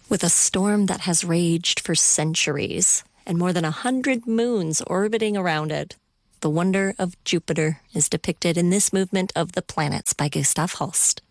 With a storm that has raged for centuries and more than 100 moons orbiting around it, the wonder of Jupiter is depicted in this movement of the planets by Gustav Holst.